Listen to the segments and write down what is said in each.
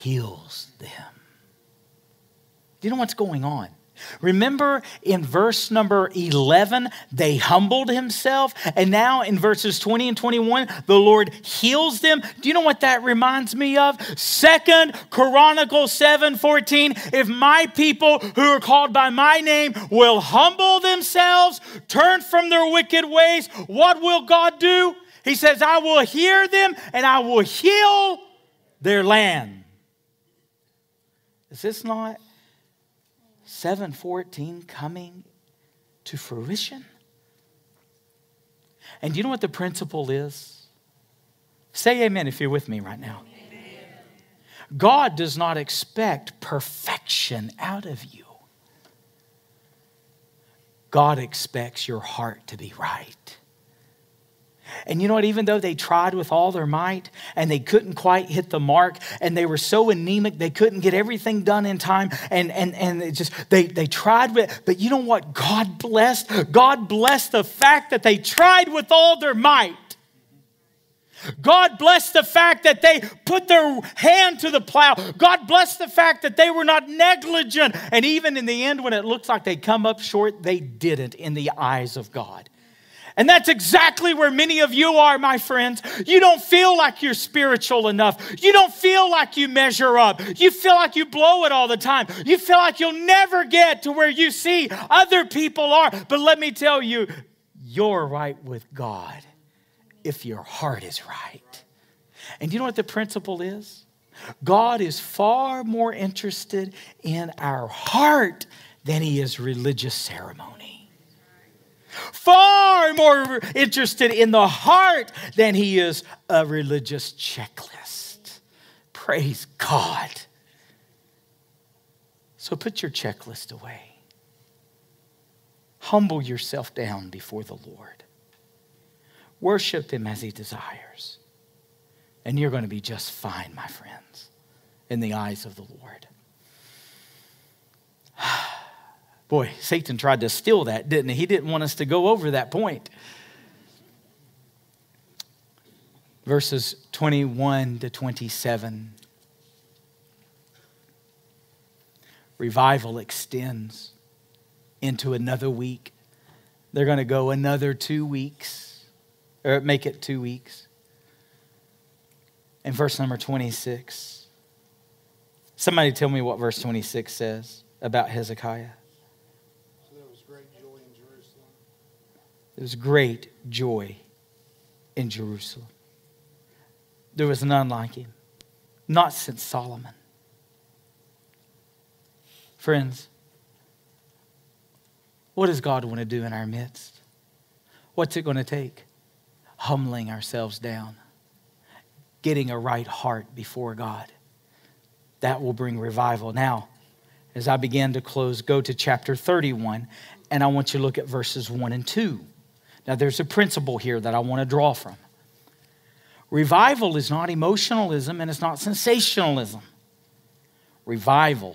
heals them. Do you know what's going on? Remember in verse number 11, they humbled himself. And now in verses 20 and 21, the Lord heals them. Do you know what that reminds me of? 2 Chronicles 7:14. If my people who are called by my name will humble themselves, turn from their wicked ways, what will God do? He says, I will hear them and I will heal their land. Is this not 7:14 coming to fruition? And you know what the principle is? Say amen if you're with me right now. Amen. God does not expect perfection out of you. God expects your heart to be right. And you know what? Even though they tried with all their might and they couldn't quite hit the mark and they were so anemic, they couldn't get everything done in time. And it just, they tried with, but you know what God blessed? God blessed the fact that they tried with all their might. God blessed the fact that they put their hand to the plow. God blessed the fact that they were not negligent. And even in the end, when it looks like they come up short, they didn't in the eyes of God. And that's exactly where many of you are, my friends. You don't feel like you're spiritual enough. You don't feel like you measure up. You feel like you blow it all the time. You feel like you'll never get to where you see other people are. But let me tell you, you're right with God if your heart is right. And you know what the principle is? God is far more interested in our heart than he is religious ceremony. Far more interested in the heart than he is a religious checklist. Praise God. So put your checklist away. Humble yourself down before the Lord. Worship him as he desires. And you're going to be just fine, my friends, in the eyes of the Lord. Boy, Satan tried to steal that, didn't he? He didn't want us to go over that point. Verses 21 to 27. Revival extends into another week. They're going to go another 2 weeks, or make it 2 weeks. In verse number 26. Somebody tell me what verse 26 says about Hezekiah. There was great joy in Jerusalem. There was none like him, not since Solomon. Friends, what does God want to do in our midst? What's it going to take? Humbling ourselves down, getting a right heart before God. That will bring revival. Now, as I begin to close, go to chapter 31, and I want you to look at verses 1 and 2. Now, there's a principle here that I want to draw from. Revival is not emotionalism and it's not sensationalism. Revival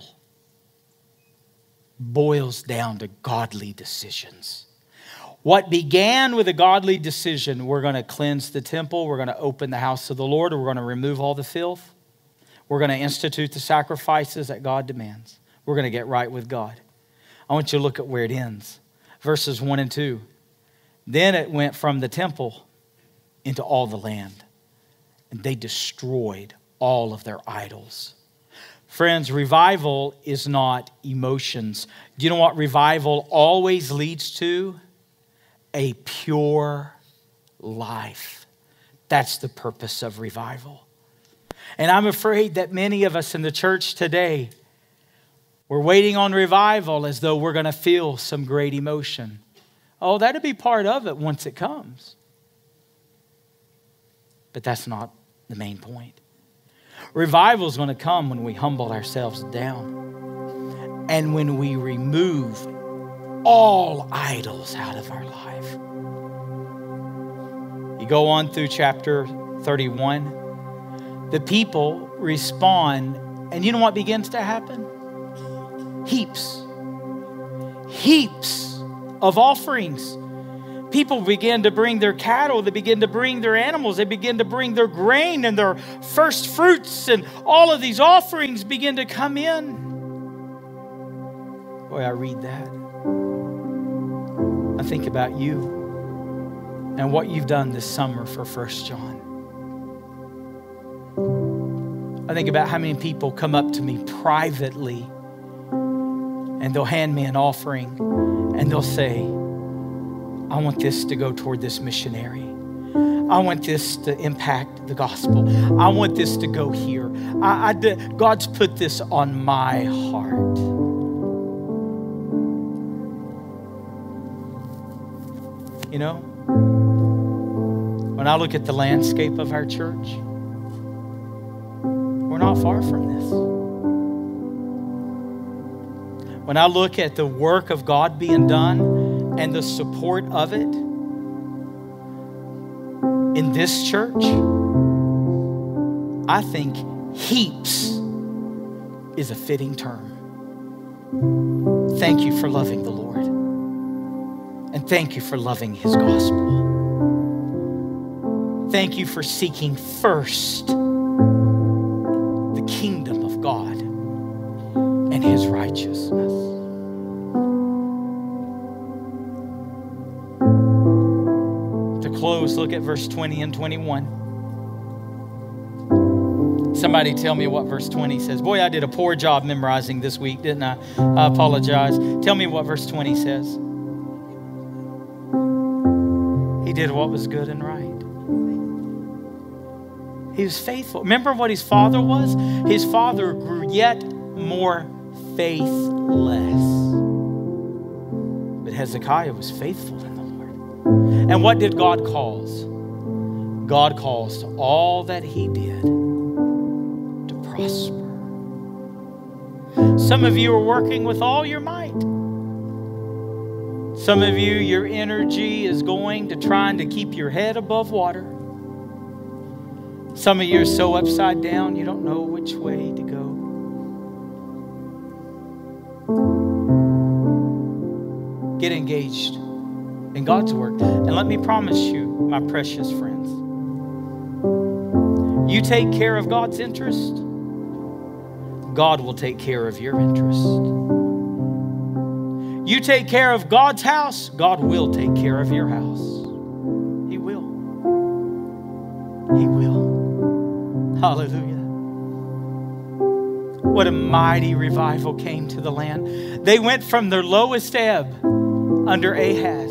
boils down to godly decisions. What began with a godly decision, we're going to cleanse the temple, we're going to open the house of the Lord, we're going to remove all the filth, we're going to institute the sacrifices that God demands. We're going to get right with God. I want you to look at where it ends. Verses 1 and 2. Then it went from the temple into all the land, and they destroyed all of their idols. Friends, revival is not emotions. Do you know what revival always leads to? A pure life. That's the purpose of revival. And I'm afraid that many of us in the church today, we're waiting on revival as though we're going to feel some great emotion. Oh, that'll be part of it once it comes. But that's not the main point. Revival is going to come when we humble ourselves down and when we remove all idols out of our life. You go on through chapter 31. The people respond, and you know what begins to happen? Heaps of offerings. People begin to bring their cattle, they begin to bring their animals, they begin to bring their grain and their first fruits, and all of these offerings begin to come in. Boy, I read that. I think about you and what you've done this summer for First John. I think about how many people come up to me privately and they'll hand me an offering and they'll say, I want this to go toward this missionary. I want this to impact the gospel. I want this to go here. God's put this on my heart. You know, when I look at the landscape of our church, we're not far from this. When I look at the work of God being done and the support of it in this church, I think heaps is a fitting term. Thank you for loving the Lord. And thank you for loving His gospel. Thank you for seeking first the kingdom of God and His righteousness. To close, look at verse 20 and 21. Somebody tell me what verse 20 says. Boy, I did a poor job memorizing this week, didn't I? I apologize. Tell me what verse 20 says. He did what was good and right. He was faithful. Remember what his father was? His father grew yet more faithless. But Hezekiah was faithful in the Lord. And what did God cause? God caused all that he did to prosper. Some of you are working with all your might. Some of you, your energy is going to trying to keep your head above water. Some of you are so upside down, you don't know which way to go. Get engaged in God's work. And let me promise you, my precious friends, you take care of God's interest, God will take care of your interest. You take care of God's house, God will take care of your house. He will. He will. Hallelujah. What a mighty revival came to the land. They went from their lowest ebb under Ahaz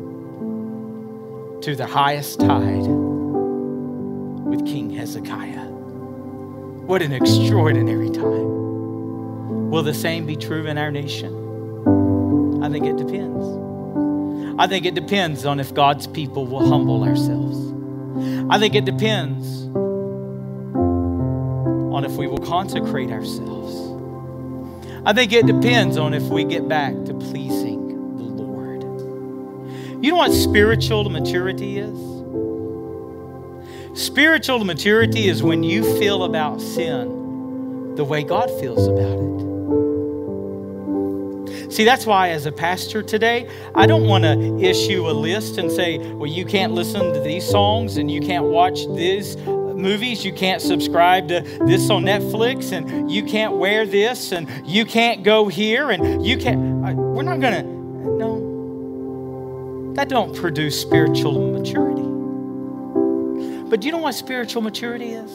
to the highest tide with King Hezekiah. What an extraordinary time. Will the same be true in our nation? I think it depends. I think it depends on if God's people will humble ourselves. I think it depends on if we will consecrate ourselves. I think it depends on if we get back to pleasing the Lord. You know what spiritual maturity is? Spiritual maturity is when you feel about sin the way God feels about it. See, that's why as a pastor today, I don't want to issue a list and say, well, you can't listen to these songs and you can't watch these movies, you can't subscribe to this on Netflix, and you can't wear this, and you can't go here, and you can't. We're not going to, no. That don't produce spiritual maturity. But do you know what spiritual maturity is?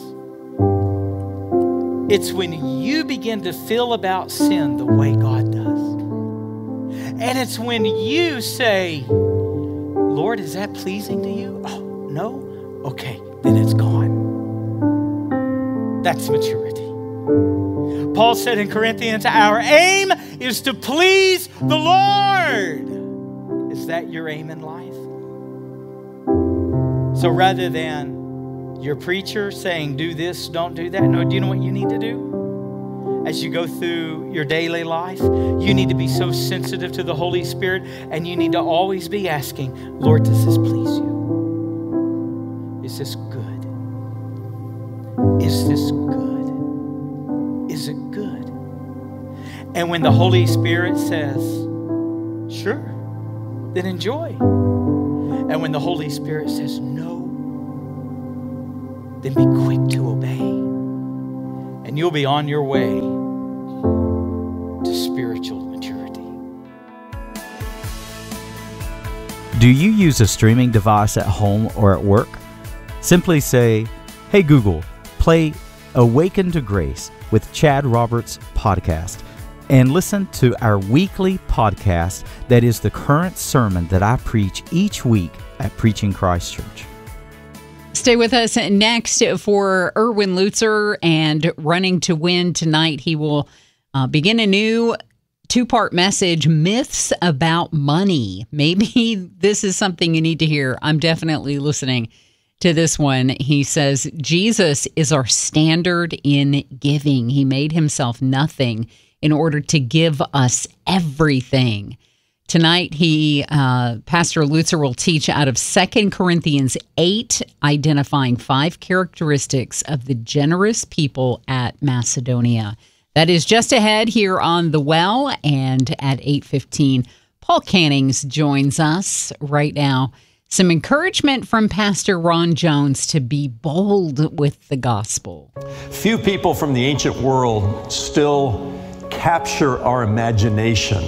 It's when you begin to feel about sin the way God does. And it's when you say, Lord, is that pleasing to you? Oh, no? Okay, then it's gone. That's maturity. Paul said in Corinthians, our aim is to please the Lord. Is that your aim in life? So rather than your preacher saying, do this, don't do that. No, do you know what you need to do? As you go through your daily life, you need to be so sensitive to the Holy Spirit, and you need to always be asking, Lord, does this please you? Is this good? Is this good? Is it good? And when the Holy Spirit says, sure, then enjoy. And when the Holy Spirit says no, then be quick to obey. And you'll be on your way to spiritual maturity. Do you use a streaming device at home or at work? Simply say, "Hey Google, play Awaken to Grace with Chad Roberts podcast," and listen to our weekly podcast that is the current sermon that I preach each week at Preaching Christ Church. Stay with us next for Erwin Lutzer and Running to Win. Tonight he will begin a new two-part message, Myths About Money. Maybe this is something you need to hear. I'm definitely listening to this one. He says, Jesus is our standard in giving. He made himself nothing in order to give us everything. Tonight, Pastor Lutzer will teach out of 2 Corinthians 8, identifying 5 characteristics of the generous people at Macedonia. That is just ahead here on The Well, and at 8:15, Paul Cannings joins us right now. Some encouragement from Pastor Ron Jones to be bold with the gospel. Few people from the ancient world still capture our imagination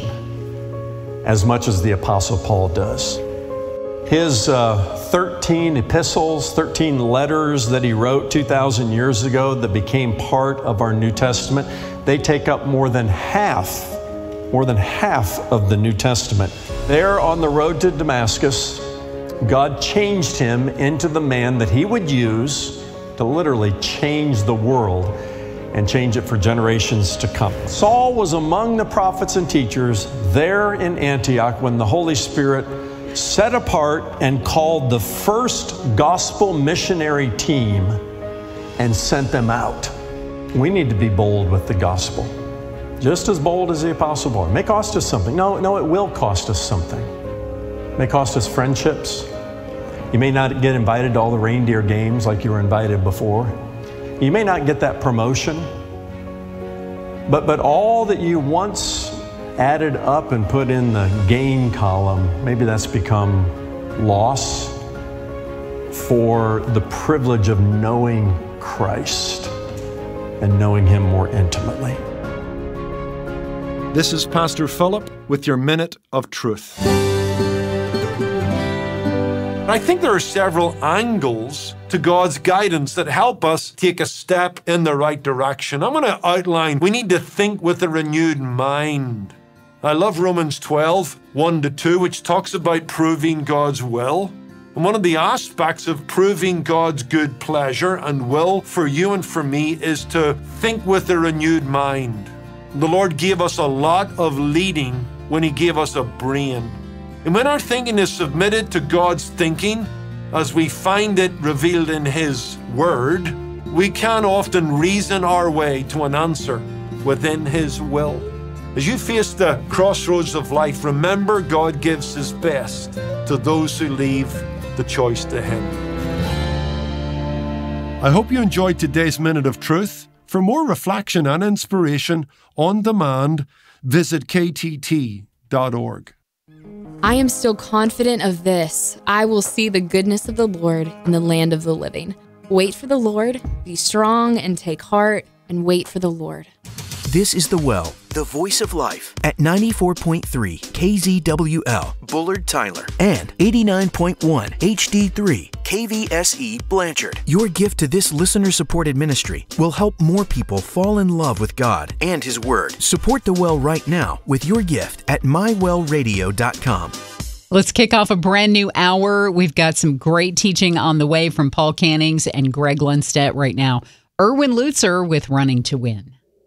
as much as the Apostle Paul does. His 13 epistles, 13 letters that he wrote 2,000 years ago that became part of our New Testament, they take up more than half of the New Testament. There on the road to Damascus, God changed him into the man that he would use to literally change the world and change it for generations to come. Saul was among the prophets and teachers there in Antioch when the Holy Spirit set apart and called the first gospel missionary team and sent them out. We need to be bold with the gospel. Just as bold as the Apostle Paul. It may cost us something. No, it will cost us something. It may cost us friendships. You may not get invited to all the reindeer games like you were invited before. You may not get that promotion. But all that you once added up and put in the gain column, maybe that's become loss for the privilege of knowing Christ and knowing him more intimately. This is Pastor Philip with your Minute of Truth. I think there are several angles to God's guidance that help us take a step in the right direction. I'm going to outline, we need to think with a renewed mind. I love Romans 12, 1-2, which talks about proving God's will. And one of the aspects of proving God's good pleasure and will for you and for me is to think with a renewed mind. The Lord gave us a lot of leading when he gave us a brain. And when our thinking is submitted to God's thinking, as we find it revealed in his word, we can often reason our way to an answer within his will. As you face the crossroads of life, remember God gives his best to those who leave the choice to him. I hope you enjoyed today's Minute of Truth. For more reflection and inspiration on demand, visit ktt.org. I am still confident of this. I will see the goodness of the Lord in the land of the living. Wait for the Lord, be strong and take heart, and wait for the Lord. This is The Well, the voice of life, at 94.3 KZWL, Bullard, Tyler, and 89.1 HD3 KVSE, Blanchard. Your gift to this listener-supported ministry will help more people fall in love with God and His Word. Support The Well right now with your gift at mywellradio.com. Let's kick off a brand new hour. We've got some great teaching on the way from Paul Cannings and Greg Lundstedt right now. Erwin Lutzer with Running to Win.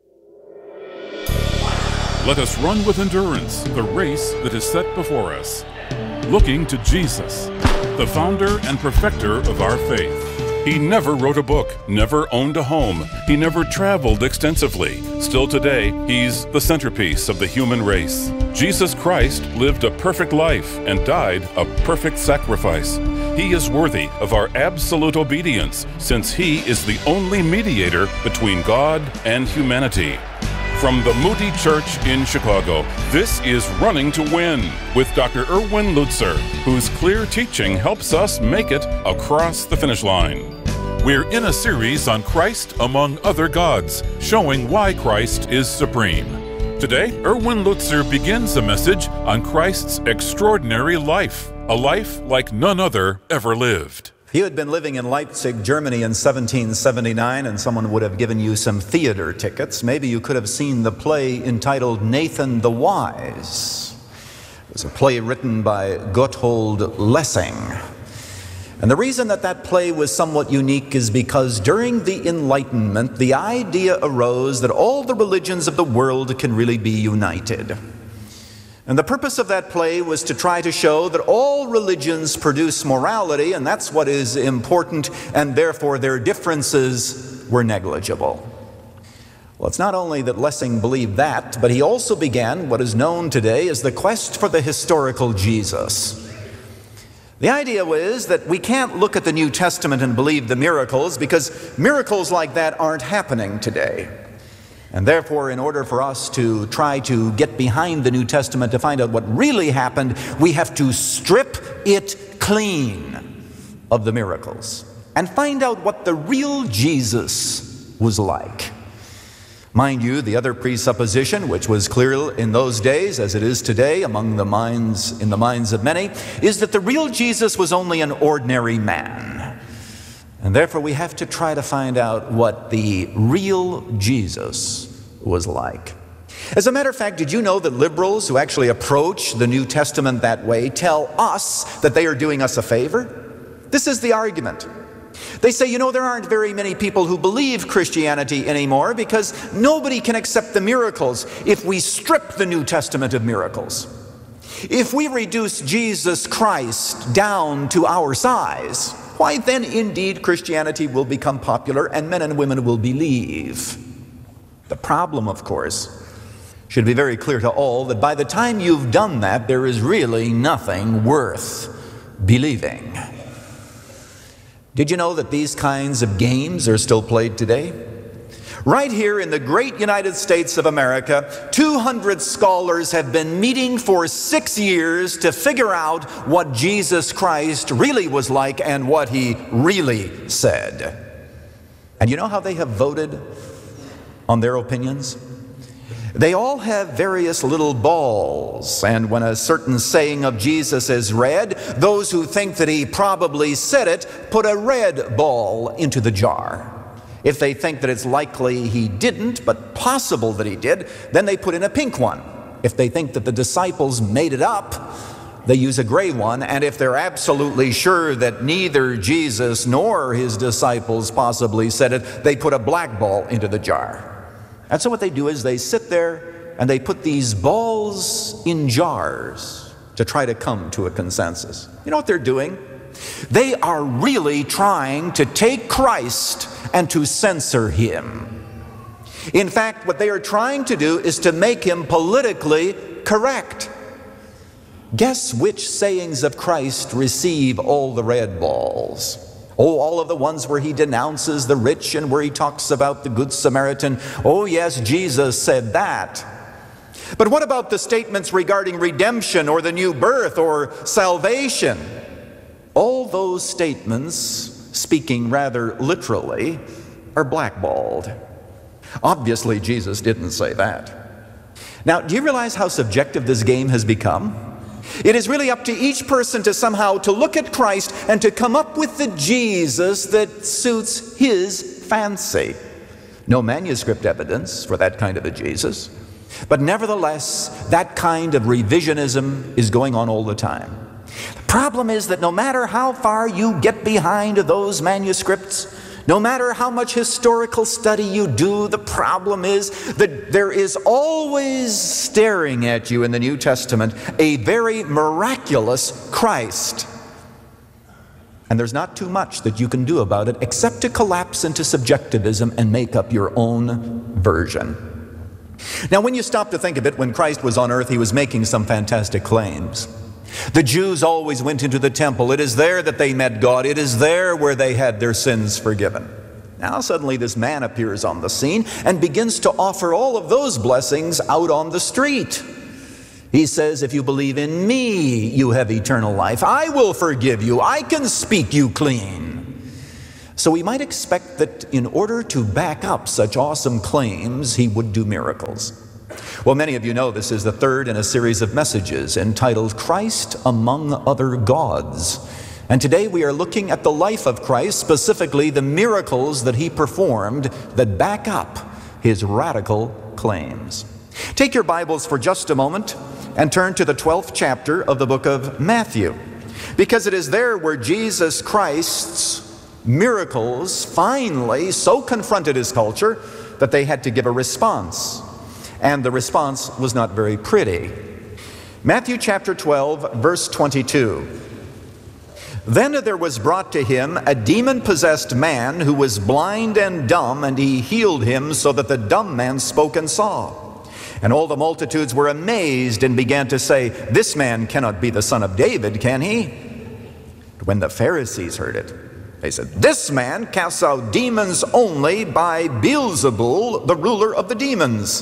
Let us run with endurance the race that is set before us, looking to Jesus, the founder and perfecter of our faith. He never wrote a book, never owned a home, he never traveled extensively. Still today, he's the centerpiece of the human race. Jesus Christ lived a perfect life and died a perfect sacrifice. He is worthy of our absolute obedience, since he is the only mediator between God and humanity. From the Moody Church in Chicago, this is Running to Win with Dr. Erwin Lutzer, whose clear teaching helps us make it across the finish line. We're in a series on Christ among other gods, showing why Christ is supreme. Today, Erwin Lutzer begins a message on Christ's extraordinary life, a life like none other ever lived. If you had been living in Leipzig, Germany in 1779 and someone would have given you some theater tickets, maybe you could have seen the play entitled Nathan the Wise. It was a play written by Gotthold Lessing. And the reason that play was somewhat unique is because during the Enlightenment, the idea arose that all the religions of the world can really be united. And the purpose of that play was to try to show that all religions produce morality, and that's what is important, and therefore their differences were negligible. Well, it's not only that Lessing believed that, but he also began what is known today as the quest for the historical Jesus. The idea was that we can't look at the New Testament and believe the miracles because miracles like that aren't happening today. And therefore, in order for us to try to get behind the New Testament to find out what really happened, we have to strip it clean of the miracles and find out what the real Jesus was like. Mind you, the other presupposition, which was clear in those days as it is today in the minds of many, is that the real Jesus was only an ordinary man. And therefore we have to try to find out what the real Jesus was like. As a matter of fact, did you know that liberals who actually approach the New Testament that way tell us that they are doing us a favor? This is the argument. They say, you know, there aren't very many people who believe Christianity anymore because nobody can accept the miracles if we strip the New Testament of miracles. If we reduce Jesus Christ down to our size, why then indeed Christianity will become popular and men and women will believe. The problem, of course, should be very clear to all that by the time you've done that, there is really nothing worth believing. Did you know that these kinds of games are still played today? Right here in the great United States of America, 200 scholars have been meeting for 6 years to figure out what Jesus Christ really was like and what he really said. And you know how they have voted on their opinions? They all have various little balls, and when a certain saying of Jesus is read, those who think that he probably said it put a red ball into the jar. If they think that it's likely he didn't, but possible that he did, then they put in a pink one. If they think that the disciples made it up, they use a gray one, and if they're absolutely sure that neither Jesus nor his disciples possibly said it, they put a black ball into the jar. And so what they do is they sit there and they put these balls in jars to try to come to a consensus. You know what they're doing? They are really trying to take Christ and to censor him. In fact, what they are trying to do is to make him politically correct. Guess which sayings of Christ receive all the red balls? Oh, all of the ones where he denounces the rich and where he talks about the Good Samaritan. Oh, yes, Jesus said that. But what about the statements regarding redemption or the new birth or salvation? All those statements, speaking rather literally, are blackballed. Obviously, Jesus didn't say that. Now, do you realize how subjective this game has become? It is really up to each person to somehow to look at Christ and to come up with the Jesus that suits his fancy. No manuscript evidence for that kind of a Jesus. But nevertheless, that kind of revisionism is going on all the time. The problem is that no matter how far you get behind those manuscripts, no matter how much historical study you do, the problem is that there is always staring at you in the New Testament a very miraculous Christ. And there's not too much that you can do about it except to collapse into subjectivism and make up your own version. Now, when you stop to think of it, when Christ was on earth, he was making some fantastic claims. The Jews always went into the temple. It is there that they met God. It is there where they had their sins forgiven. Now suddenly this man appears on the scene and begins to offer all of those blessings out on the street. He says, if you believe in me, you have eternal life. I will forgive you. I can speak you clean. So we might expect that in order to back up such awesome claims, he would do miracles. Well, many of you know this is the third in a series of messages entitled Christ Among Other Gods. And today we are looking at the life of Christ, specifically the miracles that he performed that back up his radical claims. Take your Bibles for just a moment and turn to the 12th chapter of the book of Matthew, because it is there where Jesus Christ's miracles finally so confronted his culture that they had to give a response. And the response was not very pretty. Matthew chapter 12, verse 22. Then there was brought to him a demon-possessed man who was blind and dumb, and he healed him so that the dumb man spoke and saw. And all the multitudes were amazed and began to say, this man cannot be the son of David, can he? But when the Pharisees heard it, they said, this man casts out demons only by Beelzebul, the ruler of the demons.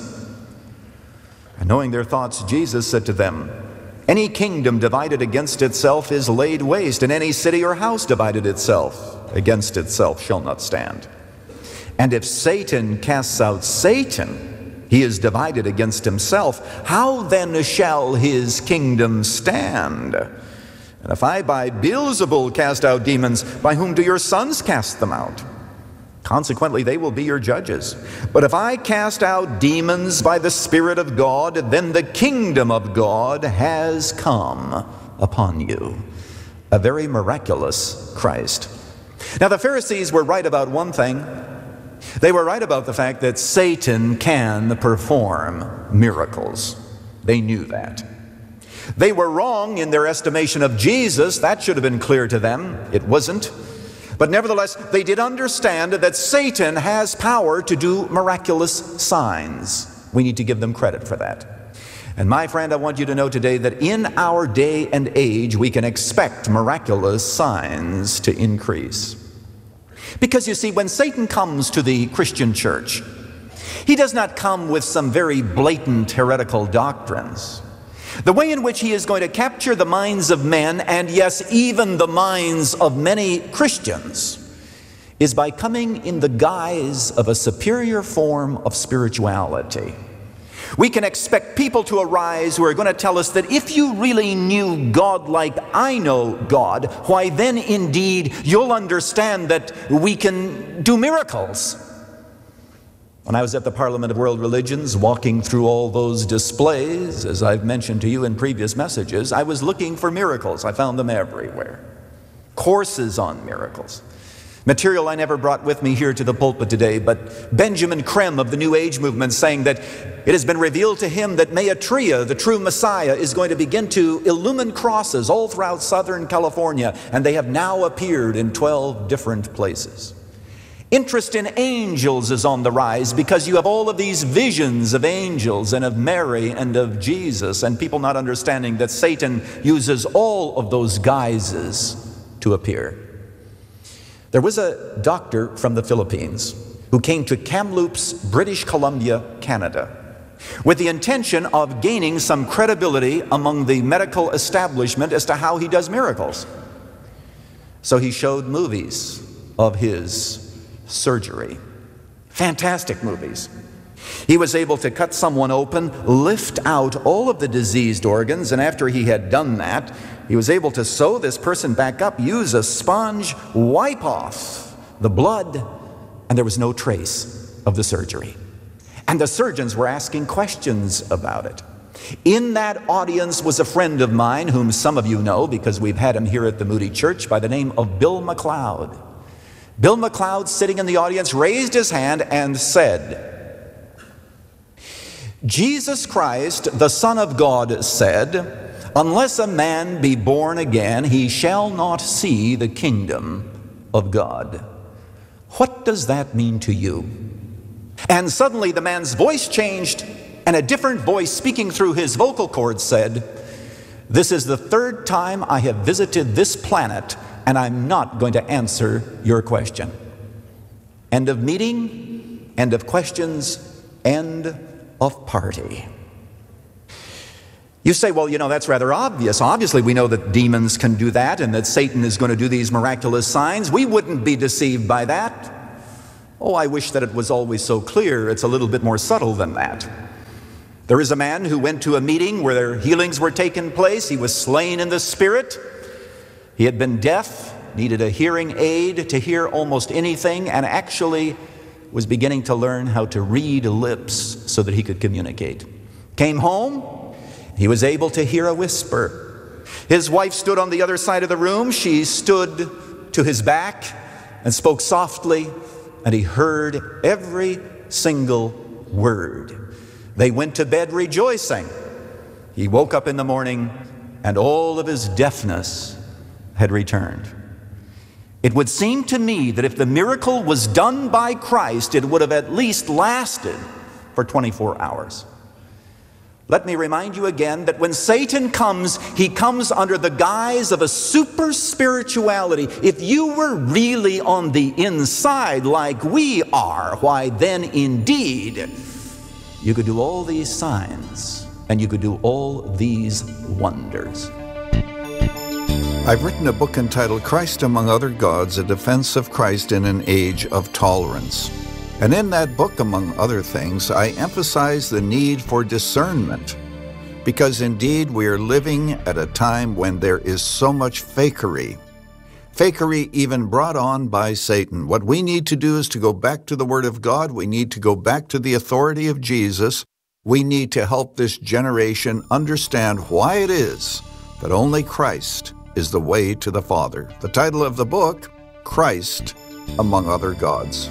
And knowing their thoughts, Jesus said to them, any kingdom divided against itself is laid waste, and any city or house divided against itself shall not stand. And if Satan casts out Satan, he is divided against himself. How then shall his kingdom stand? And if I by Beelzebul cast out demons, by whom do your sons cast them out? Consequently, they will be your judges. But if I cast out demons by the Spirit of God, then the kingdom of God has come upon you. A very miraculous Christ. Now, the Pharisees were right about one thing. They were right about the fact that Satan can perform miracles. They knew that. They were wrong in their estimation of Jesus. That should have been clear to them. It wasn't. But nevertheless, they did understand that Satan has power to do miraculous signs. We need to give them credit for that. And my friend, I want you to know today that in our day and age, we can expect miraculous signs to increase. Because you see, when Satan comes to the Christian church, he does not come with some very blatant heretical doctrines. The way in which he is going to capture the minds of men, and yes, even the minds of many Christians, is by coming in the guise of a superior form of spirituality. We can expect people to arise who are going to tell us that if you really knew God like I know God, why then indeed you'll understand that we can do miracles. When I was at the Parliament of World Religions, walking through all those displays, as I've mentioned to you in previous messages, I was looking for miracles. I found them everywhere. Courses on miracles. Material I never brought with me here to the pulpit today, but Benjamin Creme of the New Age movement saying that it has been revealed to him that Maitreya, the true Messiah, is going to begin to illumine crosses all throughout Southern California, and they have now appeared in 12 different places. Interest in angels is on the rise because you have all of these visions of angels and of Mary and of Jesus, and people not understanding that Satan uses all of those guises to appear. There was a doctor from the Philippines who came to Kamloops, British Columbia, Canada, with the intention of gaining some credibility among the medical establishment as to how he does miracles. So he showed movies of his surgery. Fantastic movies. He was able to cut someone open, lift out all of the diseased organs, and after he had done that, he was able to sew this person back up, use a sponge, wipe off the blood, and there was no trace of the surgery. And the surgeons were asking questions about it. In that audience was a friend of mine, whom some of you know because we've had him here at the Moody Church, by the name of Bill McLeod. Bill McLeod, sitting in the audience, raised his hand and said, Jesus Christ, the Son of God, said, unless a man be born again, he shall not see the kingdom of God. What does that mean to you? And suddenly the man's voice changed, and a different voice speaking through his vocal cords said, this is the third time I have visited this planet, and I'm not going to answer your question. End of meeting, end of questions, end of party. You say, well, that's rather obvious. Obviously, we know that demons can do that and that Satan is going to do these miraculous signs. We wouldn't be deceived by that. Oh, I wish that it was always so clear. It's a little bit more subtle than that. There is a man who went to a meeting where their healings were taking place. He was slain in the spirit. He had been deaf, needed a hearing aid to hear almost anything, and actually was beginning to learn how to read lips so that he could communicate. Came home, he was able to hear a whisper. His wife stood on the other side of the room. She stood to his back and spoke softly, and he heard every single word. They went to bed rejoicing. He woke up in the morning, and all of his deafness had returned. It would seem to me that if the miracle was done by Christ, it would have at least lasted for 24 hours. Let me remind you again that when Satan comes, he comes under the guise of a super spirituality. If you were really on the inside like we are, why then indeed you could do all these signs and you could do all these wonders. I've written a book entitled Christ Among Other Gods, A Defense of Christ in an Age of Tolerance. And in that book, among other things, I emphasize the need for discernment. Because indeed, we are living at a time when there is so much fakery. Fakery even brought on by Satan. What we need to do is to go back to the Word of God. We need to go back to the authority of Jesus. We need to help this generation understand why it is that only Christ is the way to the Father. The title of the book, Christ Among Other Gods.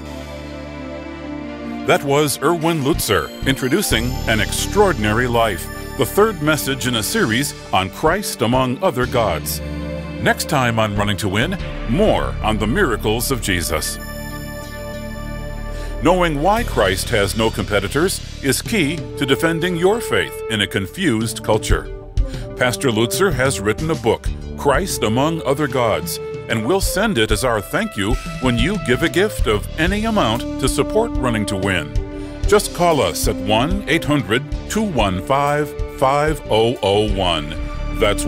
That was Erwin Lutzer introducing An Extraordinary Life, the third message in a series on Christ Among Other Gods. Next time on Running to Win, more on the miracles of Jesus. Knowing why Christ has no competitors is key to defending your faith in a confused culture. Pastor Lutzer has written a book, Christ Among Other Gods, and we'll send it as our thank you when you give a gift of any amount to support Running to Win. Just call us at 1-800-215-5001. That's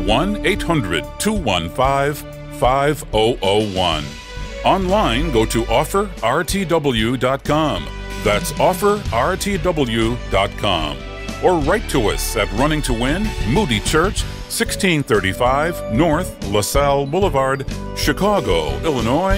1-800-215-5001. Online, go to offerrtw.com. That's offerrtw.com. Or write to us at Running to Win, Moody Church, 1635 North LaSalle Boulevard, Chicago, Illinois,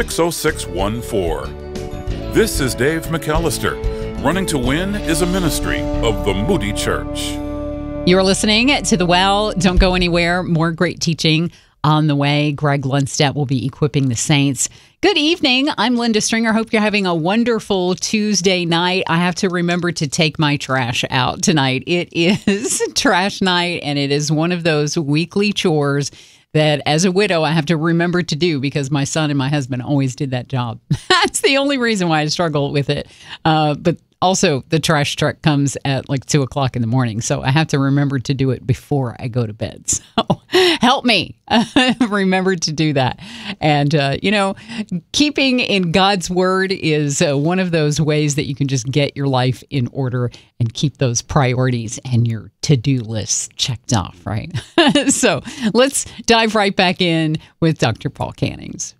60614. This is Dave McAllister. Running to Win is a ministry of the Moody Church. You're listening to The Well. Don't go anywhere. More great teaching on the way. Greg Lundstedt will be equipping the saints. Good evening. I'm Linda Stringer. Hope you're having a wonderful Tuesday night. I have to remember to take my trash out tonight. It is trash night, and it is one of those weekly chores that as a widow I have to remember to do because my son and my husband always did that job. That's the only reason why I struggle with it. But also, the trash truck comes at like 2 o'clock in the morning, so I have to remember to do it before I go to bed. So help me remember to do that. And, keeping in God's Word is one of those ways that you can just get your life in order and keep those priorities and your to-do lists checked off, right? So let's dive right back in with Dr. Paul Cannings.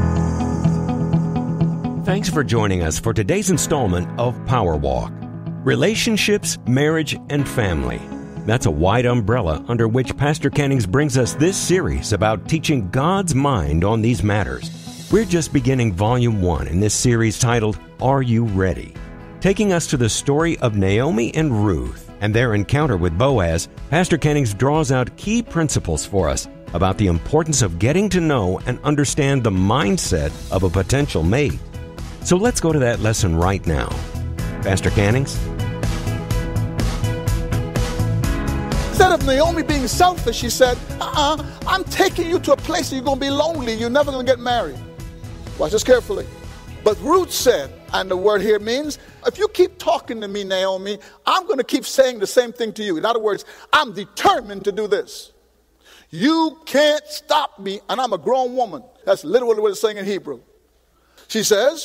Thanks for joining us for today's installment of Power Walk. Relationships, marriage, and family. That's a wide umbrella under which Pastor Cannings brings us this series about teaching God's mind on these matters. We're just beginning Volume 1 in this series titled, Are You Ready? Taking us to the story of Naomi and Ruth and their encounter with Boaz, Pastor Cannings draws out key principles for us about the importance of getting to know and understand the mindset of a potential mate. So let's go to that lesson right now. Pastor Cannings? Instead of Naomi being selfish, she said, I'm taking you to a place where you're going to be lonely. You're never going to get married. Watch this carefully. But Ruth said, and the word here means, if you keep talking to me, Naomi, I'm going to keep saying the same thing to you. In other words, I'm determined to do this. You can't stop me, and I'm a grown woman. That's literally what it's saying in Hebrew. She says,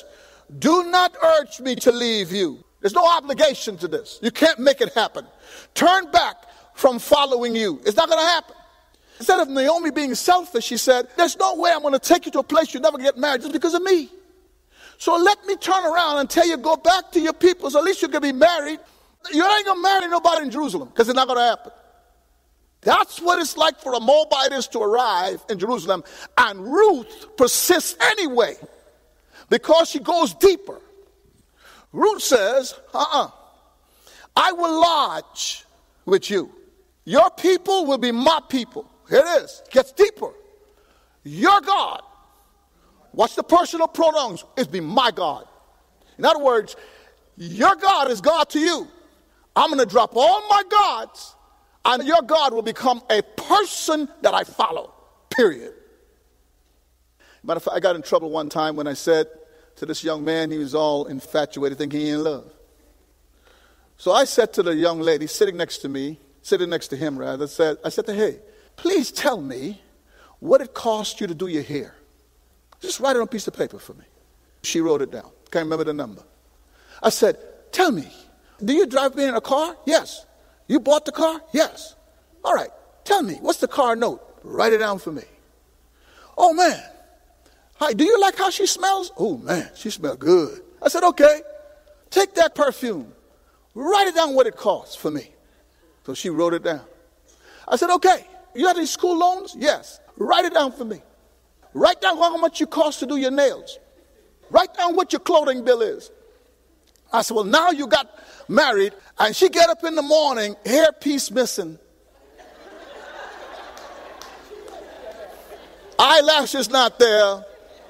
do not urge me to leave you. There's no obligation to this. You can't make it happen. Turn back from following you. It's not going to happen. Instead of Naomi being selfish, she said, there's no way I'm going to take you to a place you never get married just because of me. So let me turn around and tell you, go back to your people so at least you can be married. You ain't going to marry nobody in Jerusalem because it's not going to happen. That's what it's like for a Moabitess to arrive in Jerusalem. And Ruth persists anyway because she goes deeper. Ruth says, I will lodge with you. Your people will be my people. Here it is. Gets deeper. Your God. Watch the personal pronouns. It's be my God. In other words, your God is God to you. I'm going to drop all my gods, and your God will become a person that I follow. Period. Matter of fact, I got in trouble one time when I said to this young man, he was all infatuated, thinking he in love. So I said to the young lady sitting next to him, I said to her, hey, please tell me what it cost you to do your hair. Just write it on a piece of paper for me. She wrote it down. Can't remember the number. I said, tell me, do you drive me in a car? Yes. You bought the car? Yes. All right. Tell me, what's the car note? Write it down for me. Oh, man. Hi, do you like how she smells? Oh, man, she smells good. I said, okay. Take that perfume. Write it down what it costs for me. So she wrote it down. I said, okay. You have any school loans? Yes. Write it down for me. Write down how much you cost to do your nails. Write down what your clothing bill is. I said, well, now you got married, and she get up in the morning, hairpiece missing. Eyelashes not there.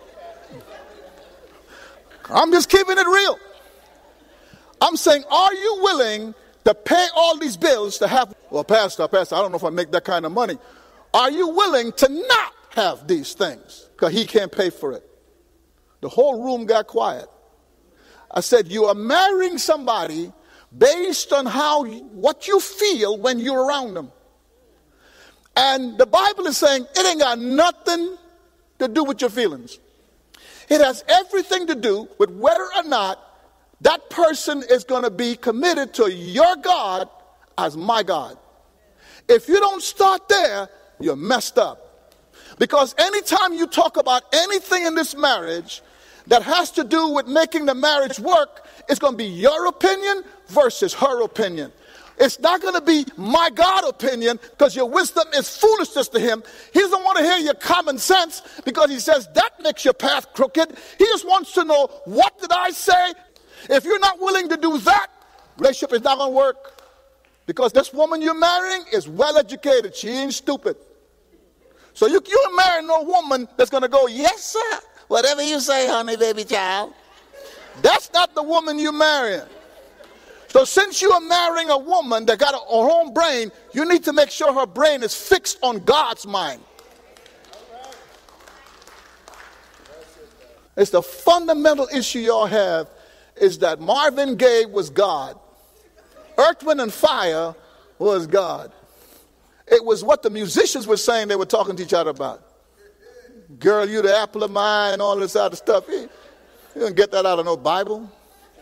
I'm just keeping it real. I'm saying, are you willing to pay all these bills to have, well, Pastor, I don't know if I make that kind of money. Are you willing to not have these things? Because he can't pay for it. The whole room got quiet. I said, you are marrying somebody based on what you feel when you're around them. And the Bible is saying it ain't got nothing to do with your feelings. It has everything to do with whether or not that person is going to be committed to your God as my God. If you don't start there, you're messed up. Because anytime you talk about anything in this marriage that has to do with making the marriage work, it's going to be your opinion versus her opinion. It's not going to be my God opinion, because your wisdom is foolishness to him. He doesn't want to hear your common sense because he says that makes your path crooked. He just wants to know, what did I say? If you're not willing to do that, relationship is not going to work. Because this woman you're marrying is well educated. She ain't stupid. So you're marrying no woman that's going to go, yes, sir. Whatever you say, honey, baby child. That's not the woman you're marrying. So since you are marrying a woman that got her own brain, you need to make sure her brain is fixed on God's mind. It's the fundamental issue y'all have, is that Marvin Gaye was God. Earth, Wind, and Fire was God. It was what the musicians were saying they were talking to each other about. Girl, you the apple of my eye and all this other stuff. You don't get that out of no Bible.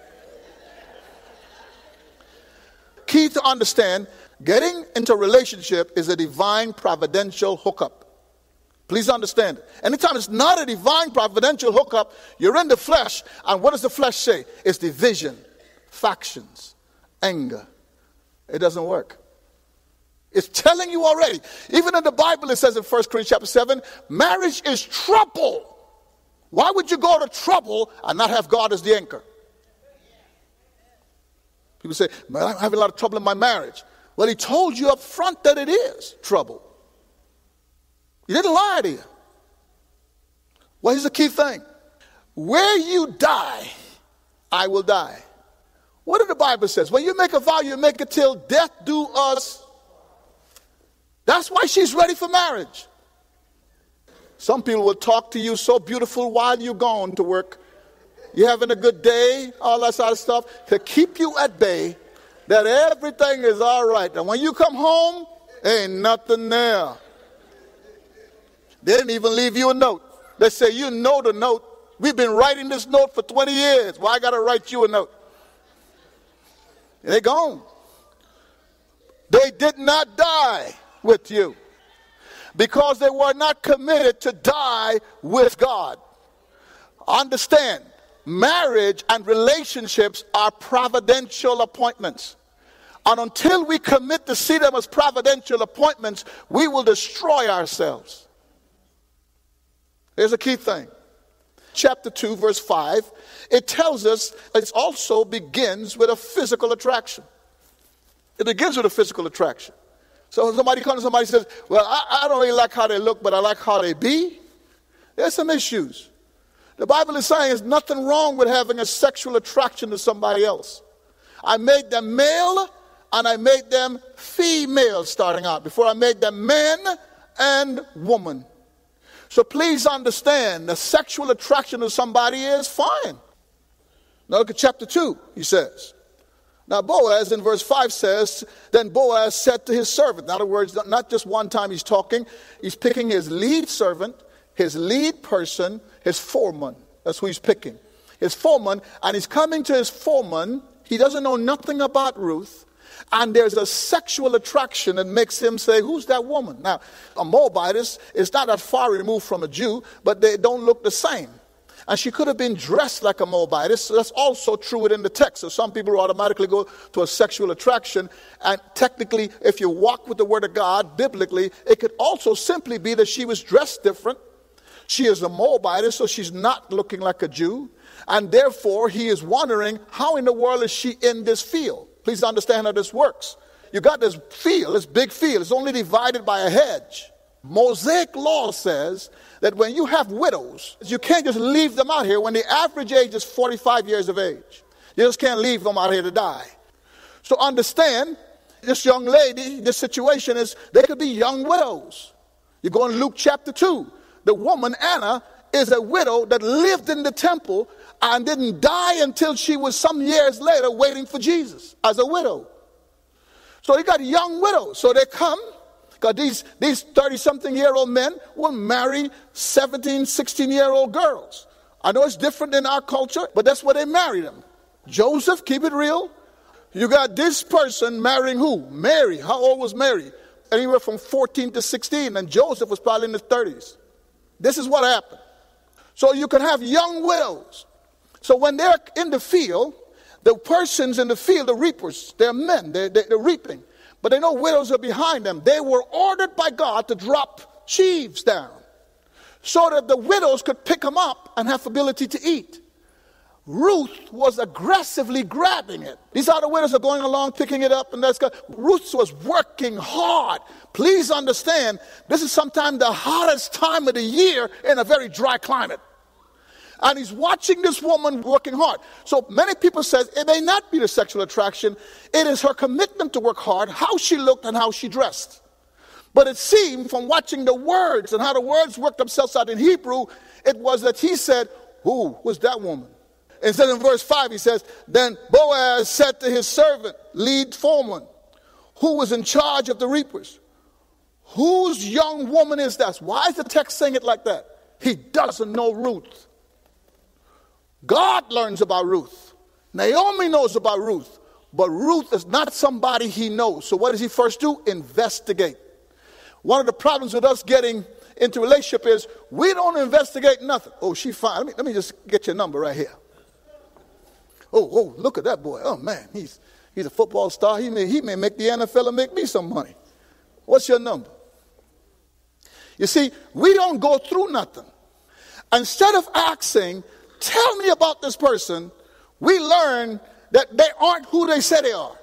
Key to understand, getting into a relationship is a divine providential hookup. Please understand it. Anytime it's not a divine providential hookup, you're in the flesh. And what does the flesh say? It's division, factions, anger. It doesn't work. It's telling you already. Even in the Bible, it says in 1 Corinthians chapter 7, marriage is trouble. Why would you go to trouble and not have God as the anchor? People say, man, I'm having a lot of trouble in my marriage. Well, he told you up front that it is trouble. He didn't lie to you. Well, here's the key thing. Where you die, I will die. What did the Bible says? When you make a vow, you make it till death do us. That's why she's ready for marriage. Some people will talk to you so beautiful while you're gone to work. You're having a good day, all that sort of stuff, to keep you at bay, that everything is all right. And when you come home, ain't nothing there. They didn't even leave you a note. They say, you know the note. We've been writing this note for 20 years. Why I got to write you a note? They're gone. They did not die with you because they were not committed to die with God. Understand, marriage and relationships are providential appointments. And until we commit to see them as providential appointments, we will destroy ourselves. Here's a key thing. Chapter 2, verse 5, it tells us it also begins with a physical attraction. It begins with a physical attraction. So somebody comes to somebody and says, well, I don't really like how they look, but I like how they be. There's some issues. The Bible is saying there's nothing wrong with having a sexual attraction to somebody else. I made them male and I made them female starting out before I made them man and woman. So please understand, the sexual attraction to somebody is fine. Now look at chapter 2, he says. Now Boaz in verse 5 says, then Boaz said to his servant. In other words, not just one time he's talking. He's picking his lead servant, his lead person, his foreman. That's who he's picking. His foreman, and he's coming to his foreman. He doesn't know nothing about Ruth. And there's a sexual attraction that makes him say, who's that woman? Now, a Moabitess is not that far removed from a Jew, but they don't look the same. And she could have been dressed like a Moabitess. So that's also true within the text. So some people automatically go to a sexual attraction. And technically, if you walk with the word of God, biblically, it could also simply be that she was dressed different. She is a Moabitess, so she's not looking like a Jew. And therefore, he is wondering, how in the world is she in this field? Please understand how this works. You got this field, this big field. It's only divided by a hedge. Mosaic law says that when you have widows, you can't just leave them out here when the average age is 45 years of age. You just can't leave them out here to die. So understand, this young lady, this situation is, they could be young widows. You go in Luke chapter 2. The woman, Anna, is a widow that lived in the temple and didn't die until she was some years later waiting for Jesus as a widow. So you got young widows. So they come, because these 30-something-year-old men will marry 17, 16-year-old girls. I know it's different in our culture, but that's where they marry them. Joseph, keep it real. You got this person marrying who? Mary. How old was Mary? Anywhere from 14 to 16, and Joseph was probably in his 30s. This is what happened. So you can have young widows. So when they're in the field, the persons in the field, the reapers, they're men, they're reaping. But they know widows are behind them. They were ordered by God to drop sheaves down so that the widows could pick them up and have ability to eat. Ruth was aggressively grabbing it. These other widows are going along picking it up, and that's good. Ruth was working hard. Please understand, this is sometimes the hottest time of the year in a very dry climate. And he's watching this woman working hard. So many people say it may not be the sexual attraction. It is her commitment to work hard, how she looked and how she dressed. But it seemed from watching the words and how the words worked themselves out in Hebrew, it was that he said, who was that woman? Instead in verse 5 he says, then Boaz said to his servant, lead foreman, who was in charge of the reapers, whose young woman is that? Why is the text saying it like that? He doesn't know Ruth. God learns about Ruth. Naomi knows about Ruth. But Ruth is not somebody he knows. So what does he first do? Investigate. One of the problems with us getting into a relationship is we don't investigate nothing. Oh, she fine. Let me just get your number right here. Oh, look at that boy. Oh, man, he's a football star. He may make the NFL and make me some money. What's your number? You see, we don't go through nothing. Instead of asking, tell me about this person, we learn that they aren't who they say they are.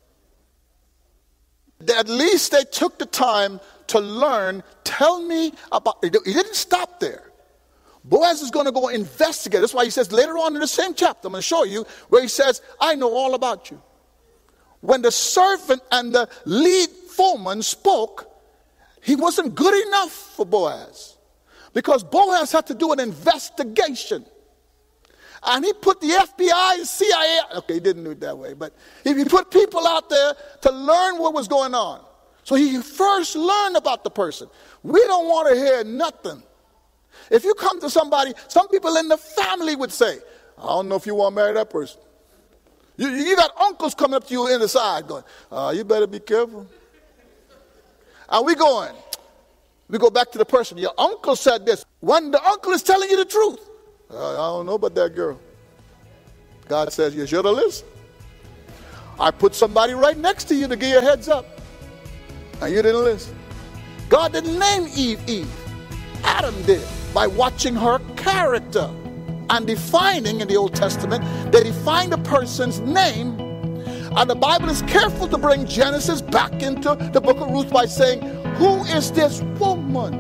At least they took the time to learn, tell me about, he didn't stop there. Boaz is going to go investigate. That's why he says later on in the same chapter, I'm going to show you, where he says, I know all about you. When the servant and the lead foreman spoke, he wasn't good enough for Boaz. Because Boaz had to do an investigation. And he put the FBI, CIA, okay, he didn't do it that way, but he put people out there to learn what was going on. So he first learned about the person. We don't want to hear nothing. If you come to somebody, some people in the family would say, I don't know if you want to marry that person. You got uncles coming up to you in the side going, you better be careful. And we go back to the person. Your uncle said this. When the uncle is telling you the truth, I don't know about that girl. God says you should have listened. I put somebody right next to you to give you a heads up. And you didn't listen. God didn't name Eve. Adam did, by watching her character and defining in the Old Testament. They defined a person's name. And the Bible is careful to bring Genesis back into the book of Ruth by saying, who is this woman?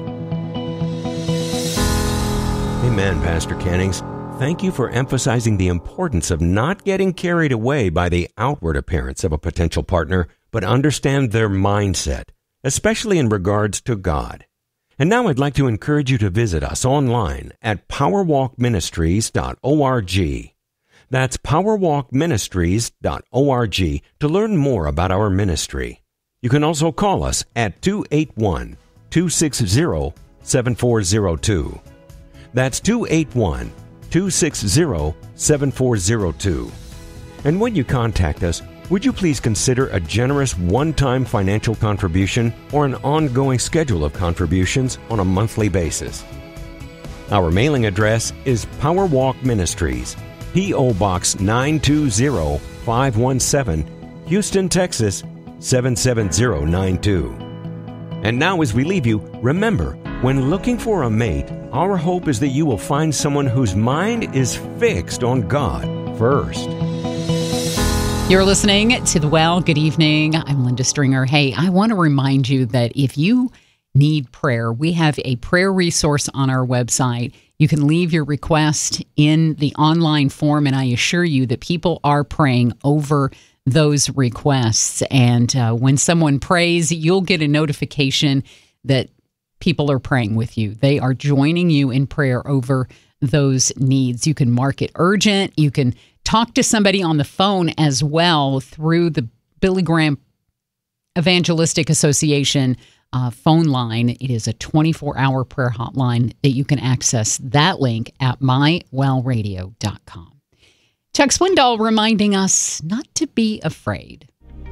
Amen, Pastor Cannings. Thank you for emphasizing the importance of not getting carried away by the outward appearance of a potential partner, but understand their mindset, especially in regards to God. And now I'd like to encourage you to visit us online at powerwalkministries.org. That's powerwalkministries.org to learn more about our ministry. You can also call us at 281-260-7402. That's 281-260-7402. And when you contact us, would you please consider a generous one-time financial contribution or an ongoing schedule of contributions on a monthly basis? Our mailing address is Powerwalk Ministries, P.O. Box 920517, Houston, Texas 77092. And now as we leave you, remember, when looking for a mate, our hope is that you will find someone whose mind is fixed on God first. You're listening to The Well. Good evening. I'm Linda Stringer. Hey, I want to remind you that if you need prayer, we have a prayer resource on our website. You can leave your request in the online form, and I assure you that people are praying over those requests. And when someone prays, you'll get a notification that people are praying with you. They are joining you in prayer over those needs. You can mark it urgent. You can talk to somebody on the phone as well through the Billy Graham Evangelistic Association phone line. It is a 24-hour prayer hotline that you can access. That link at mywellradio.com. Chuck Swindoll reminding us not to be afraid.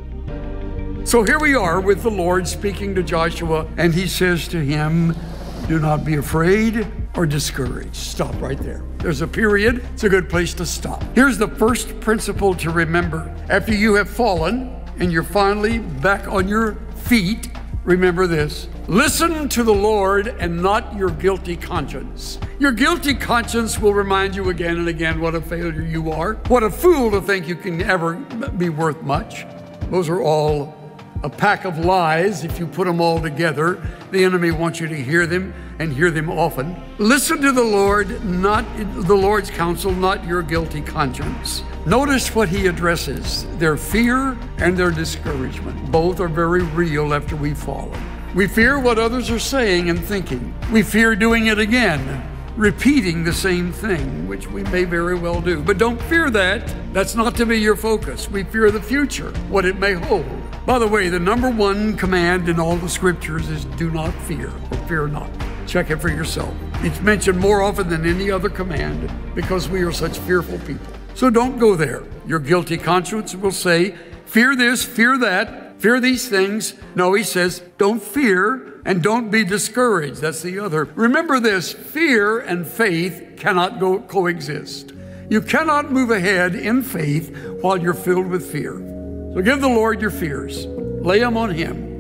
So here we are with the Lord speaking to Joshua, and he says to him, do not be afraid or discouraged. Stop right there. There's a period. It's a good place to stop. Here's the first principle to remember. After you have fallen and you're finally back on your feet, remember this. Listen to the Lord and not your guilty conscience. Your guilty conscience will remind you again and again what a failure you are. What a fool to think you can ever be worth much. Those are all a pack of lies. If you put them all together, the enemy wants you to hear them and hear them often. Listen to the Lord, not the Lord's counsel, not your guilty conscience. Notice what he addresses, their fear and their discouragement. Both are very real after we've fallen. We fear what others are saying and thinking. We fear doing it again, repeating the same thing, which we may very well do. But don't fear that. That's not to be your focus. We fear the future, what it may hold. By the way, the number one command in all the scriptures is do not fear or fear not. Check it for yourself. It's mentioned more often than any other command because we are such fearful people. So don't go there. Your guilty conscience will say, fear this, fear that, fear these things. No, he says, don't fear and don't be discouraged. That's the other. Remember this, fear and faith cannot coexist. You cannot move ahead in faith while you're filled with fear. So give the Lord your fears. Lay them on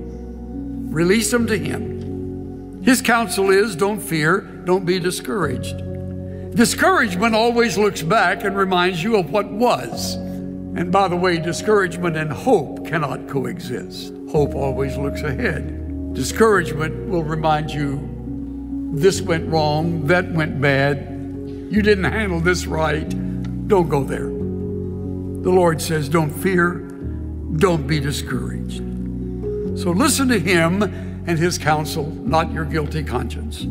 him. Release them to him. His counsel is don't fear, don't be discouraged. Discouragement always looks back and reminds you of what was. And by the way, discouragement and hope cannot coexist. Hope always looks ahead. Discouragement will remind you this went wrong, that went bad, you didn't handle this right. Don't go there. The Lord says don't fear, don't be discouraged. So listen to him and his counsel, not your guilty conscience.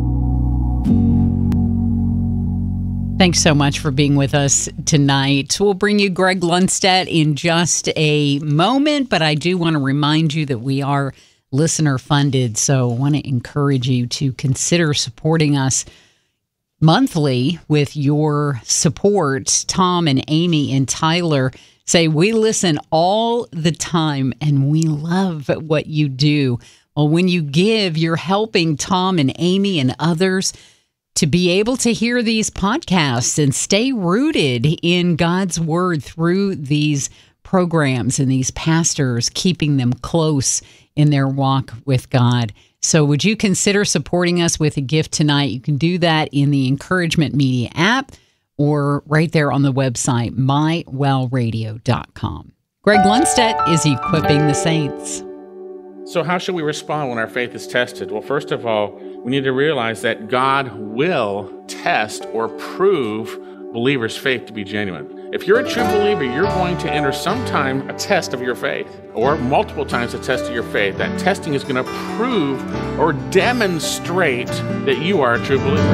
Thanks so much for being with us tonight. We'll bring you Greg Lundstedt in just a moment, but I do want to remind you that we are listener funded. So I want to encourage you to consider supporting us monthly with your support. Tom and Amy and Tyler say, we listen all the time and we love what you do. Well, when you give, you're helping Tom and Amy and others to be able to hear these podcasts and stay rooted in God's word through these programs and these pastors, keeping them close in their walk with God. So would you consider supporting us with a gift tonight? You can do that in the Encouragement Media app or right there on the website, mywellradio.com. Greg Lundstedt is equipping the saints. So how should we respond when our faith is tested? Well, first of all, we need to realize that God will test or prove believers' faith to be genuine. If you're a true believer, you're going to enter sometime a test of your faith, or multiple times a test of your faith. That testing is going to prove or demonstrate that you are a true believer.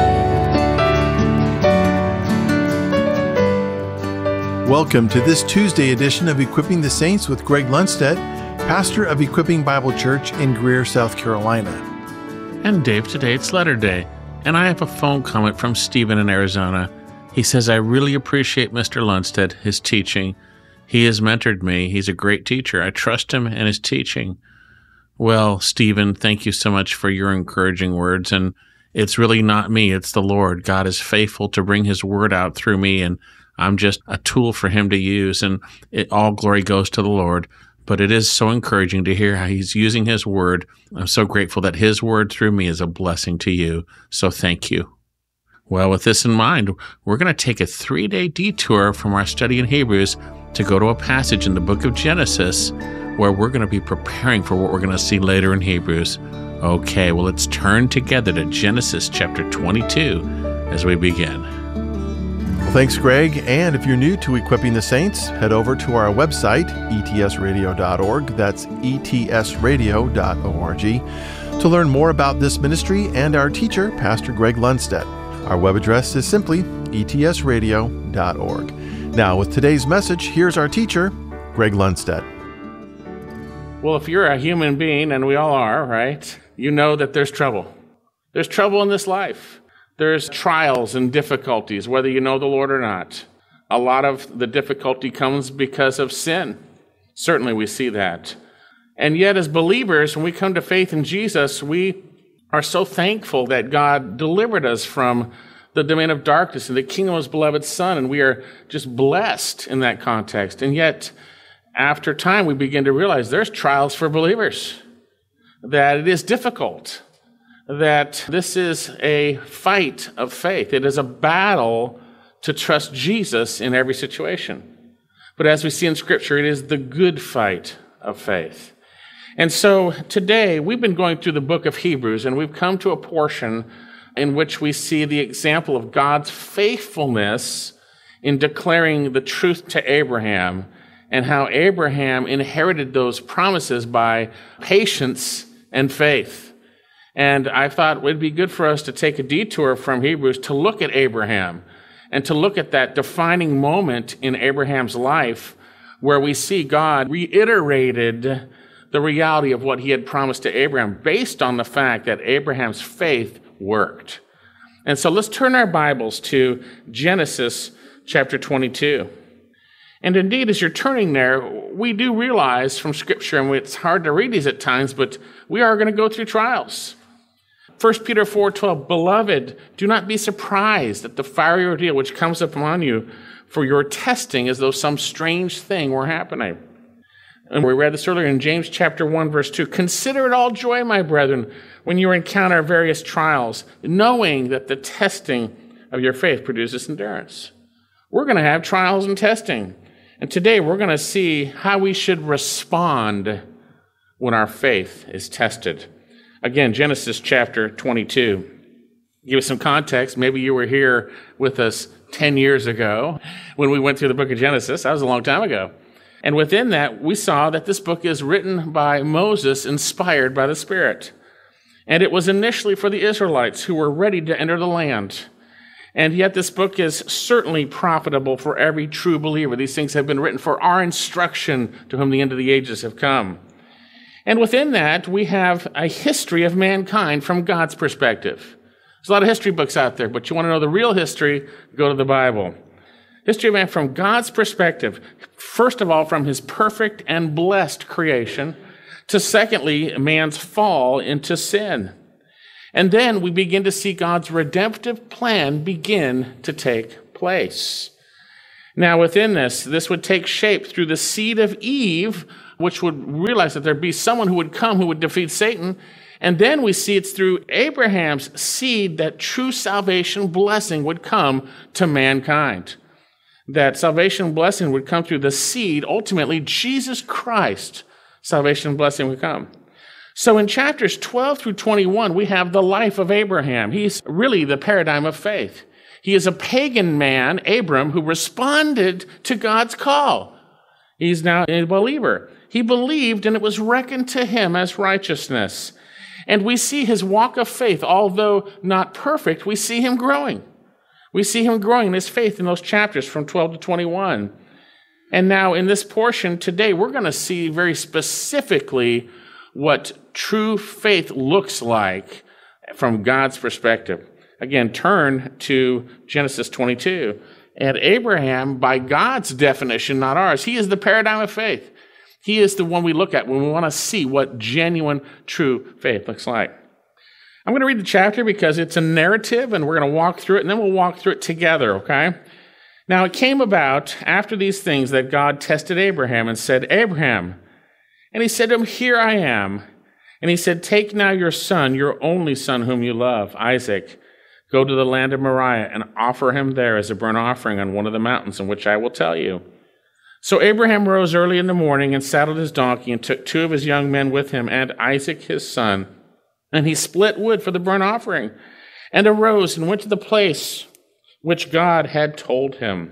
Welcome to this Tuesday edition of Equipping the Saints with Greg Lundstedt, pastor of Equipping Bible Church in Greer, South Carolina. And Dave, today it's letter day, and I have a phone comment from Stephen in Arizona. He says, I really appreciate Mr. Lundstedt, his teaching. He has mentored me. He's a great teacher. I trust him and his teaching. Well, Stephen, thank you so much for your encouraging words. And it's really not me. It's the Lord. God is faithful to bring his word out through me, and I'm just a tool for him to use. And all glory goes to the Lord. But it is so encouraging to hear how he's using his word. I'm so grateful that his word through me is a blessing to you. So thank you. Well, with this in mind, we're going to take a 3-day detour from our study in Hebrews to go to a passage in the book of Genesis where we're going to be preparing for what we're going to see later in Hebrews. Okay, well, let's turn together to Genesis chapter 22 as we begin. Well, thanks, Greg. And if you're new to Equipping the Saints, head over to our website, etsradio.org. That's etsradio.org to learn more about this ministry and our teacher, Pastor Greg Lundstedt. Our web address is simply etsradio.org. Now, with today's message, here's our teacher, Greg Lundstedt. Well, if you're a human being, and we all are, right, you know that there's trouble. There's trouble in this life. There's trials and difficulties, whether you know the Lord or not. A lot of the difficulty comes because of sin. Certainly we see that. And yet, as believers, when we come to faith in Jesus, we are so thankful that God delivered us from the domain of darkness and the kingdom of his beloved Son, and we are just blessed in that context. And yet, after time, we begin to realize there's trials for believers, that it is difficult, that this is a fight of faith. It is a battle to trust Jesus in every situation. But as we see in Scripture, it is the good fight of faith. And so today, we've been going through the book of Hebrews, and we've come to a portion in which we see the example of God's faithfulness in declaring the truth to Abraham, and how Abraham inherited those promises by patience and faith. And I thought it would be good for us to take a detour from Hebrews to look at Abraham, and to look at that defining moment in Abraham's life where we see God reiterated the reality of what he had promised to Abraham based on the fact that Abraham's faith worked. And so let's turn our Bibles to Genesis chapter 22. And indeed, as you're turning there, we do realize from Scripture, and it's hard to read these at times, but we are going to go through trials. 1 Peter 4:12, Beloved, do not be surprised at the fiery ordeal which comes upon you for your testing as though some strange thing were happening. And we read this earlier in James chapter 1, verse 2. Consider it all joy, my brethren, when you encounter various trials, knowing that the testing of your faith produces endurance. We're going to have trials and testing. And today we're going to see how we should respond when our faith is tested. Again, Genesis chapter 22. Give us some context. Maybe you were here with us 10 years ago when we went through the book of Genesis. That was a long time ago. And within that, we saw that this book is written by Moses, inspired by the Spirit. And it was initially for the Israelites who were ready to enter the land. And yet this book is certainly profitable for every true believer. These things have been written for our instruction, to whom the end of the ages have come. And within that, we have a history of mankind from God's perspective. There's a lot of history books out there, but you want to know the real history, go to the Bible. History of man from God's perspective. First of all, from his perfect and blessed creation, to secondly, man's fall into sin. And then we begin to see God's redemptive plan begin to take place. Now, within this would take shape through the seed of Eve, which would realize that there'd be someone who would come who would defeat Satan. And then we see it's through Abraham's seed that true salvation blessing would come to mankind. That salvation blessing would come through the seed, ultimately Jesus Christ, salvation blessing would come. So in chapters 12 through 21, we have the life of Abraham. He's really the paradigm of faith. He is a pagan man, Abram, who responded to God's call. He's now a believer. He believed, and it was reckoned to him as righteousness. And we see his walk of faith, although not perfect, we see him growing. We see him growing in his faith in those chapters from 12 to 21. And now in this portion today, we're going to see very specifically what true faith looks like from God's perspective. Again, turn to Genesis 22. And Abraham, by God's definition, not ours, he is the paradigm of faith. He is the one we look at when we want to see what genuine, true faith looks like. I'm going to read the chapter because it's a narrative, and we're going to walk through it, and then we'll walk through it together, okay? Now, it came about after these things that God tested Abraham and said, Abraham, and he said to him, here I am. And he said, take now your son, your only son whom you love, Isaac. Go to the land of Moriah and offer him there as a burnt offering on one of the mountains in which I will tell you. So Abraham rose early in the morning and saddled his donkey and took 2 of his young men with him and Isaac his son. And he split wood for the burnt offering and arose and went to the place which God had told him.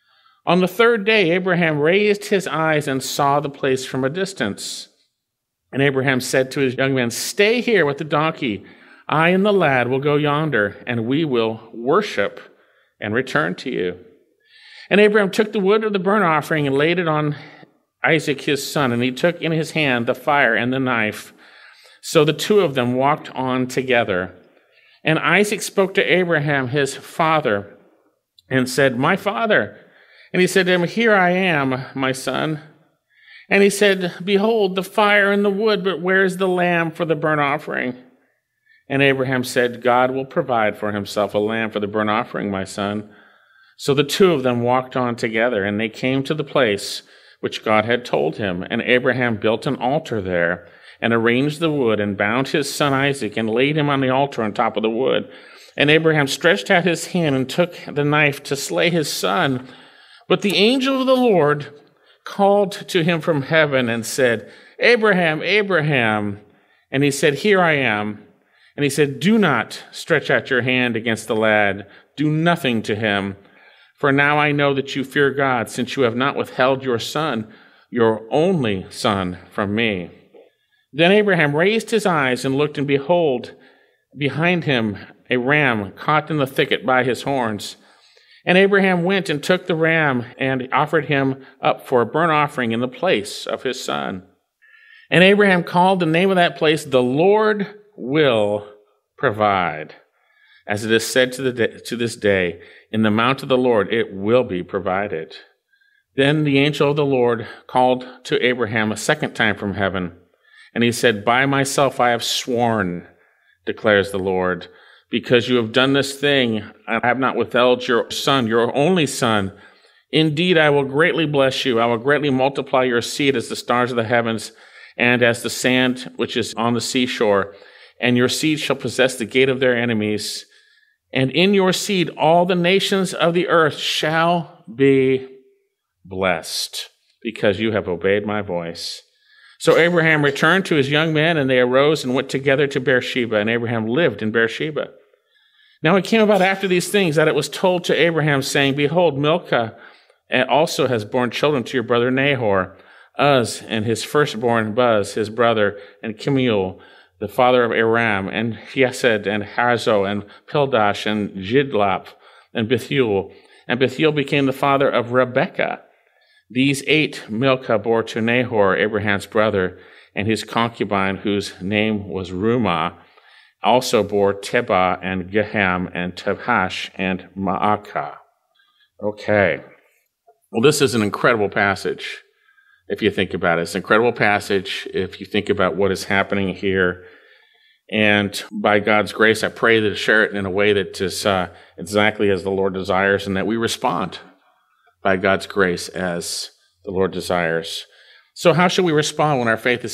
On the 3rd day, Abraham raised his eyes and saw the place from a distance. And Abraham said to his young men, stay here with the donkey. I and the lad will go yonder, and we will worship and return to you. And Abraham took the wood of the burnt offering and laid it on Isaac his son, and he took in his hand the fire and the knife. So the 2 of them walked on together. And Isaac spoke to Abraham his father and said, my father. And he said to him, here I am, my son. And he said, behold, the fire and the wood, but where is the lamb for the burnt offering? And Abraham said, God will provide for himself a lamb for the burnt offering, my son. So the 2 of them walked on together, and they came to the place which God had told him. And Abraham built an altar there, and arranged the wood, and bound his son Isaac, and laid him on the altar on top of the wood. And Abraham stretched out his hand and took the knife to slay his son. But the angel of the Lord called to him from heaven and said, Abraham, Abraham. And he said, here I am. And he said, do not stretch out your hand against the lad. Do nothing to him. For now I know that you fear God, since you have not withheld your son, your only son, from me. Then Abraham raised his eyes and looked, and behold, behind him a ram caught in the thicket by his horns. And Abraham went and took the ram and offered him up for a burnt offering in the place of his son. And Abraham called the name of that place, the Lord will provide. As it is said to this day, in the mount of the Lord it will be provided. Then the angel of the Lord called to Abraham a second time from heaven, and he said, by myself I have sworn, declares the Lord, because you have done this thing, I have not withheld your son, your only son. Indeed, I will greatly bless you. I will greatly multiply your seed as the stars of the heavens and as the sand which is on the seashore. And your seed shall possess the gate of their enemies. And in your seed all the nations of the earth shall be blessed, because you have obeyed my voice. So Abraham returned to his young men, and they arose and went together to Beersheba, and Abraham lived in Beersheba. Now it came about after these things that it was told to Abraham, saying, behold, Milcah also has borne children to your brother Nahor, Uz and his firstborn Buz, his brother, and Kemuel, the father of Aram, and Chesed, and Hazo, and Pildash, and Jidlaph, and Bethuel. And Bethuel became the father of Rebekah. These 8 Milcah bore to Nahor, Abraham's brother, and his concubine, whose name was Reumah, also bore Tebah and Gaham and Tebhash and Maacah. Okay. Well, this is an incredible passage, if you think about it. It's an incredible passage if you think about what is happening here. And by God's grace, I pray to share it in a way that is exactly as the Lord desires, and that we respond by God's grace as the Lord desires. So how should we respond when our faith is